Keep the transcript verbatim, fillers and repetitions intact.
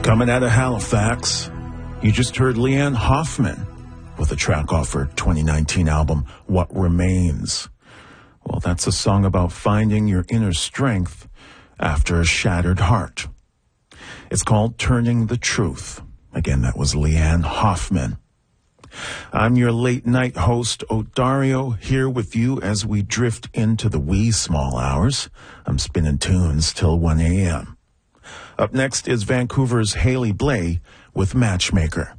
Coming out of Halifax, you just heard Leanne Hoffman with a track off her twenty nineteen album, What Remains. Well, that's a song about finding your inner strength after a shattered heart. It's called Turning the Truth. Again, that was Leanne Hoffman. I'm your late night host, Odario, here with you as we drift into the wee small hours. I'm spinning tunes till one a.m. Up next is Vancouver's Haley Blay with Matchmaker.